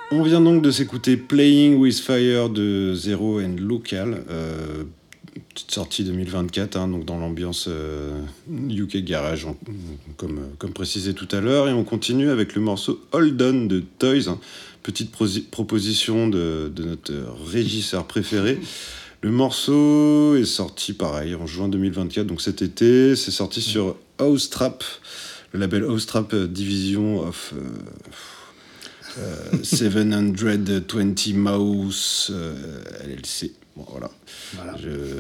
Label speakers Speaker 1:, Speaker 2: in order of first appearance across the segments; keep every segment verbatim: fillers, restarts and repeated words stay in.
Speaker 1: On vient donc de s'écouter Playing with Fire de Zero and Local, euh, petite sortie deux mille vingt-quatre, hein, donc dans l'ambiance euh, U K Garage, en, comme, comme précisé tout à l'heure. Et on continue avec le morceau Hold On de Toys, hein, petite pro- proposition de, de notre régisseur préféré. Le morceau est sorti pareil en juin deux mille vingt-quatre, donc cet été. C'est sorti sur House Trap, le label House Trap Division of euh, euh, sept cent vingt Mouse euh, L L C. Bon, voilà. voilà.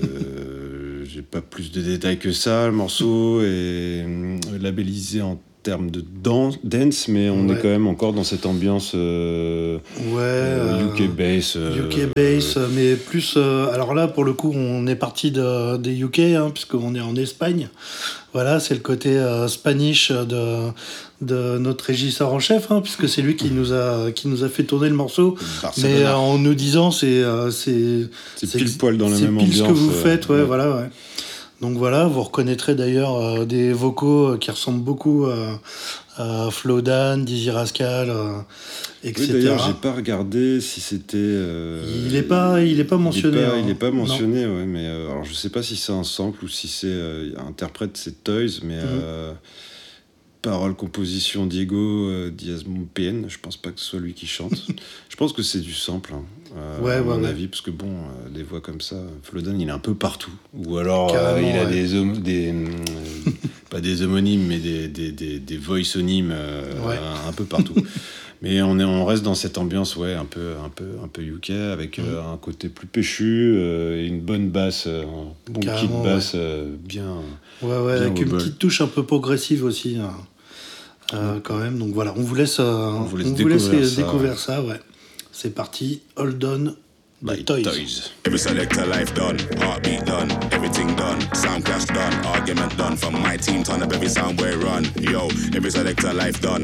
Speaker 1: Je j'ai pas plus de détails que ça. Le morceau est labellisé en termes de dan- dance, mais on ouais. est quand même encore dans cette ambiance euh,
Speaker 2: ouais, euh,
Speaker 1: U K bass.
Speaker 2: Euh, U K bass, euh, mais plus. Euh, alors là, pour le coup, on est parti de, des U K, hein, puisqu'on est en Espagne. Voilà, c'est le côté euh, Spanish de, de notre régisseur en chef, hein, puisque c'est lui qui nous a qui nous a fait tourner le morceau. Barcelona. Mais euh, en nous disant, c'est euh, c'est
Speaker 1: c'est, c'est pile poil dans la même
Speaker 2: ambiance. C'est pile ce que vous
Speaker 1: euh,
Speaker 2: faites, ouais, ouais. voilà, ouais. Donc voilà, vous reconnaîtrez d'ailleurs euh, des vocaux qui ressemblent beaucoup euh, à Flowdan, Dizzy Rascal, euh, et cetera.
Speaker 1: Oui, d'ailleurs, j'ai pas regardé si c'était. Euh,
Speaker 2: il est pas, il est pas mentionné.
Speaker 1: Il est pas,
Speaker 2: hein.
Speaker 1: il est pas mentionné, non. ouais. Mais euh, alors je sais pas si c'est un sample ou si c'est euh, interprète, c'est Toys, mais. Mm. Euh, Paroles, composition, Diego euh, Diaz-Montpen, je pense pas que ce soit lui qui chante. Je pense que c'est du sample, hein, euh, ouais, à mon ouais, avis, ouais. parce que bon, euh, des voix comme ça, Flowdan, il est un peu partout. Ou alors, euh, il a ouais. des, hom- des euh, pas des homonymes, mais des, des, des, des voice-onymes euh, ouais. un, un peu partout. Mais on, est, on reste dans cette ambiance, ouais, un peu, un peu, un peu U K, avec mmh. euh, un côté plus péchu euh, et une bonne basse, euh, un bon kit basse ouais. euh, bien.
Speaker 2: Ouais, ouais, bien avec une petite touche un peu progressive aussi, hein, euh, mmh. quand même. Donc voilà, on vous laisse, euh, on vous laisse, on découvrir, vous laisse ça, découvrir ouais. ça, ouais. C'est parti, Hold On.
Speaker 1: By Toys.
Speaker 3: Toys. Every selector life done, heartbeat done, everything done, sound clash done, argument done. From my team, turn up every sound we run. Yo, every selector life done,